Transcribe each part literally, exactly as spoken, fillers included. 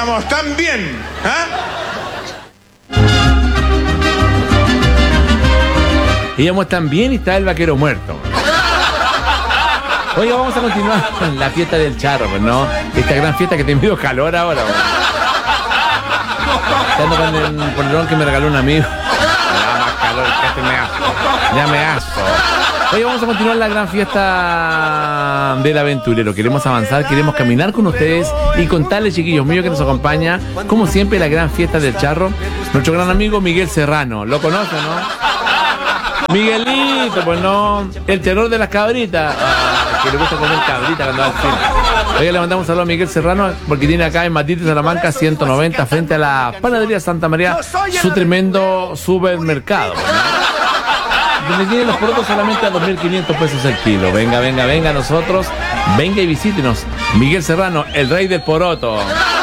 íbamos tan bien, ¿ah? Íbamos tan bien y está el vaquero muerto. Oiga, vamos a continuar con la fiesta del charro, pues, ¿no? Esta gran fiesta que te envío calor ahora, pues. Estando con el polerón que me regaló un amigo. Ya más calor, casi me aso. Ya me aso. Oye, vamos a continuar la gran fiesta del aventurero. Queremos avanzar, queremos caminar con ustedes y contarles, chiquillos míos, que nos acompaña, como siempre, la gran fiesta del charro. Nuestro gran amigo Miguel Serrano. ¿Lo conoce, no? Miguelito, pues no. El terror de las cabritas. Ah, que le gusta comer cabrita cuando va al cine. Oye, le mandamos un saludo a Miguel Serrano porque tiene acá en Matite, Salamanca, ciento noventa, frente a la panadería Santa María, su tremendo supermercado, pues, ¿no? Donde tienen los porotos solamente a dos mil quinientos pesos el kilo. Venga, venga, venga, nosotros. Venga y visítenos. Miguel Serrano, el rey del poroto.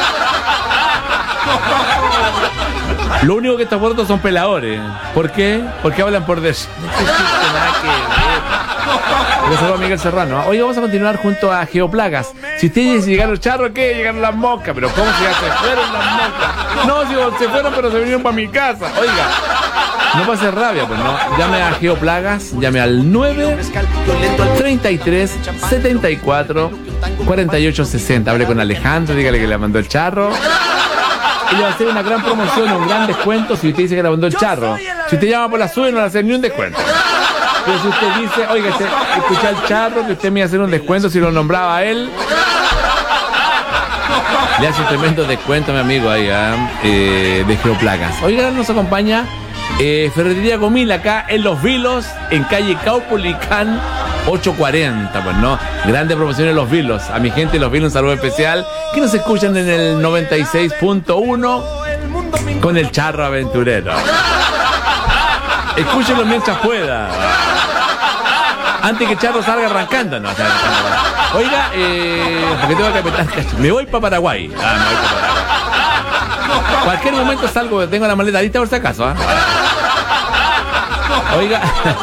Lo único que estos porotos son peladores. ¿Por qué? Porque hablan por des... No existe nada que ver. Le saludo a Miguel Serrano. Hoy vamos a continuar junto a Geoplagas. Si ustedes llegaron los charros, ¿qué? Llegaron las moscas. Pero ¿cómo se, se fueron las moscas? No, si se fueron, pero se vinieron para mi casa. Oiga. No pase rabia, pues no. Llame a Geoplagas, llame al nueve treinta y tres setenta y cuatro cuarenta y ocho sesenta. Hable con Alejandro, dígale que le mandó el charro. Y le va a hacer una gran promoción, un gran descuento si usted dice que le mandó el charro. Si usted llama por la suya no le va a hacer ni un descuento. Pero si usted dice, oiga, escucha el charro, que usted me iba a hacer un descuento si lo nombraba a él, le hace un tremendo descuento, mi amigo, ahí, ¿eh? Eh, de Geoplagas. Oiga, nos acompaña Eh, Ferretería Gomila acá en Los Vilos, en calle Caupolicán ochocientos cuarenta, pues no, grandes promociones en Los Vilos. A mi gente de Los Vilos un saludo especial, que nos escuchan en el noventa y seis punto uno con el charro aventurero. Escúchenlo mientras pueda, antes que el charro salga arrancando, no, o sea, oiga, eh, porque tengo que apretar, me voy para Paraguay. Ah, me voy para Paraguay. Cualquier momento salgo, tengo la maleta lista por si acaso, ¿eh? Oiga,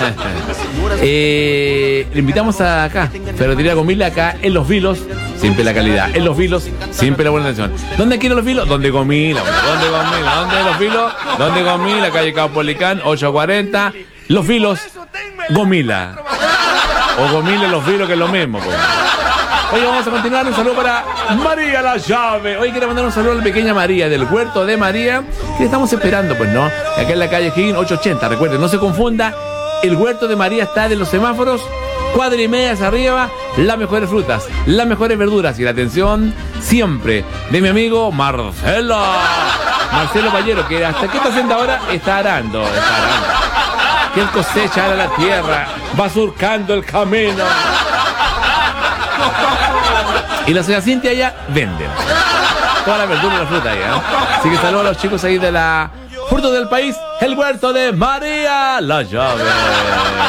eh, le invitamos a acá, Ferretería Gomila, acá en Los Vilos, siempre la calidad. En Los Vilos, siempre la buena atención. ¿Dónde quieren Los Vilos? ¿Dónde Gomila? ¿Dónde Gomila? ¿Dónde Los Vilos? ¿Dónde Gomila? Calle Caupolicán ochocientos cuarenta, Los Vilos, Gomila. O Gomila, Los Vilos, que es lo mismo, pues. Hoy vamos a continuar. Un saludo para María La Llave. Hoy quiero mandar un saludo a la pequeña María del Huerto de María, que estamos esperando, pues, ¿no? Acá en la calle Higgins ochocientos ochenta. Recuerden, no se confunda. El Huerto de María está de los semáforos, cuadra y media hacia arriba. Las mejores frutas, las mejores verduras y la atención siempre de mi amigo Marcelo. Marcelo Pallero, que hasta que está haciendo ahora está arando. Está arando. Que él cosecha a la tierra, va surcando el camino. Y la señora Cintia allá vende toda la verdura y la fruta ahí, ¿eh? Así que saludos a los chicos ahí de la Frutos del País, el Huerto de María La Llave.